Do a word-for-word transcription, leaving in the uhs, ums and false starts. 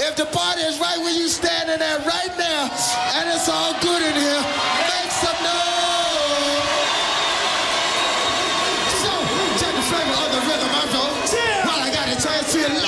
if the party is right where you standing at right now, and it's all good.